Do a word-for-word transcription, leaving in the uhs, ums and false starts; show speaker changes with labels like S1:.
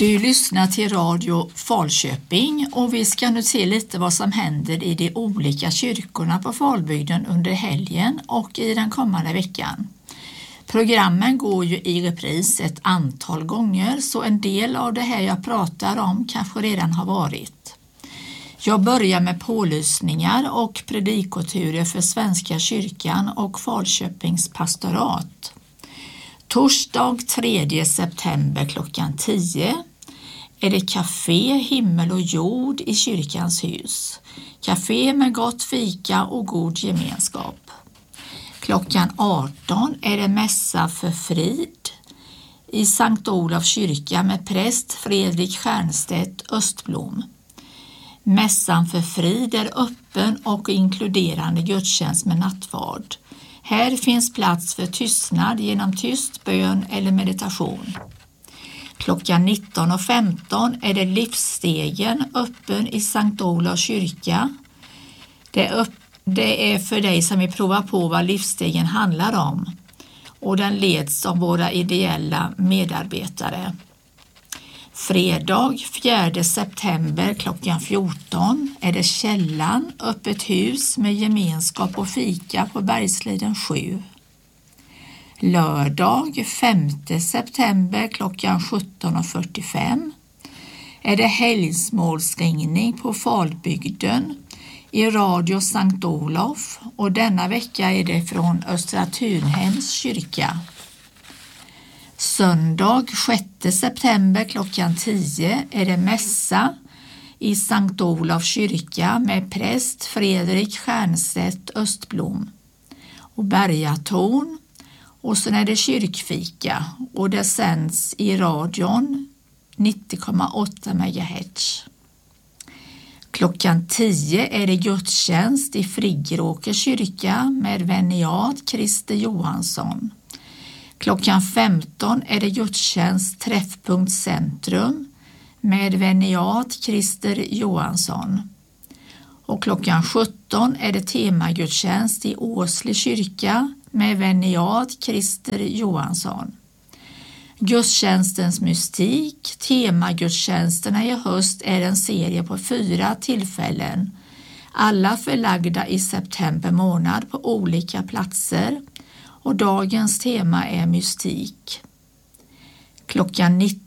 S1: Du lyssnar till Radio Falköping och vi ska nu se lite vad som händer i de olika kyrkorna på Falbygden under helgen och i den kommande veckan. Programmen går ju i repris ett antal gånger, så en del av det här jag pratar om kanske redan har varit. Jag börjar med pålysningar och predikoturer för Svenska kyrkan och Falköpings pastorat. Torsdag tredje september klockan tio är det Café Himmel och jord i kyrkans hus. Café med gott fika och god gemenskap. Klockan arton är det mässa för frid i Sankt Olofs kyrka med präst Fredrik Stjernstedt Östblom. Mässan för frid är öppen och inkluderande gudstjänst med nattvard. Här finns plats för tystnad genom tyst bön eller meditation. Klockan nitton och femton är det livsstegen öppen i Sankt Olofs kyrka. Det är, upp, det är för dig som vill prova på vad livsstegen handlar om, och den leds av våra ideella medarbetare. Fredag fjärde september klockan fjorton är det Källan, öppet hus med gemenskap och fika på Bergsliden sju. Lördag femte september klockan sjutton och fyrtiofem är det helgsmålsringning på Falbygden i Radio Sankt Olof, och denna vecka är det från Östra Tunhems kyrka. Söndag sjätte september klockan tio är det mässa i Sankt Olofs kyrka med präst Fredrik Stjernstedt Östblom och Bergatorn, och sen är det kyrkfika och det sänds i radion nittio komma åtta megahertz. Klockan tio är det gudstjänst i Friggeråkers kyrka med veniat Christer Johansson. Klockan femton är det gudstjänst Träffpunkt Centrum med veniat Christer Johansson. Och klockan sjutton är det temagudstjänst i Åsle kyrka med veniat Christer Johansson. Gudstjänstens mystik, temagudstjänsterna i höst, är en serie på fyra tillfällen, alla förlagda i september månad på olika platser, och dagens tema är mystik. Klockan